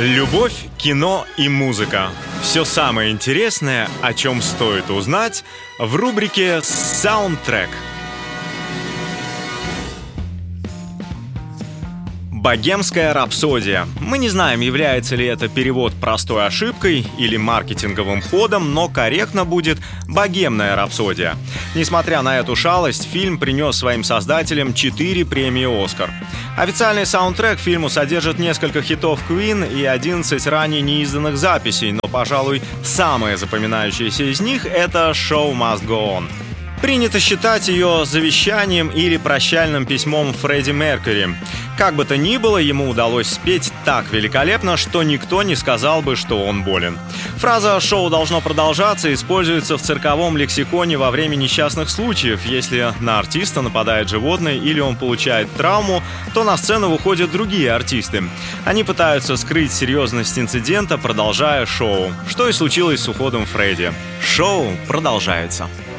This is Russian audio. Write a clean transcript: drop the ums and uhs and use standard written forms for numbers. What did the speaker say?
Любовь, кино и музыка. Все самое интересное, о чем стоит узнать, в рубрике «Саундтрек». «Богемская рапсодия». Мы не знаем, является ли это перевод простой ошибкой или маркетинговым ходом, но корректно будет «Богемная рапсодия». Несмотря на эту шалость, фильм принес своим создателям 4 премии «Оскар». Официальный саундтрек к фильму содержит несколько хитов Queen и 11 ранее неизданных записей, но, пожалуй, самое запоминающееся из них — это «Show Must Go On». Принято считать ее завещанием или прощальным письмом Фредди Меркьюри. Как бы то ни было, ему удалось спеть так великолепно, что никто не сказал бы, что он болен. Фраза «шоу должно продолжаться» используется в цирковом лексиконе во время несчастных случаев. Если на артиста нападает животное или он получает травму, то на сцену выходят другие артисты. Они пытаются скрыть серьезность инцидента, продолжая шоу. Что и случилось с уходом Фредди. Шоу продолжается.